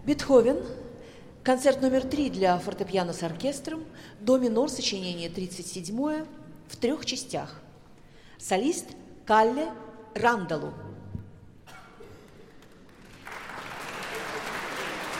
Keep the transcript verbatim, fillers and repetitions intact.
Бетховен. Концерт номер три для фортепиано с оркестром. До минор, сочинение тридцать седьмое, в трех частях. Солист Калле Рандалу.